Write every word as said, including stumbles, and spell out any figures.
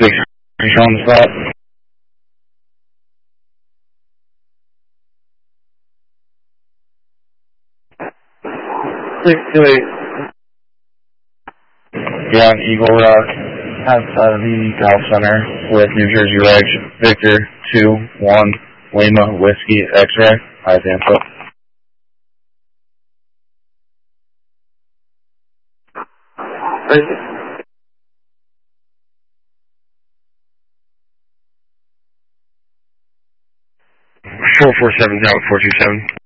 six on the spot. Wait, you're on Eagle Rock outside of the Golf Center with New Jersey Reg, Victor two one Lima Whiskey X-Ray. Hi, Tampa. four four seven four two seven.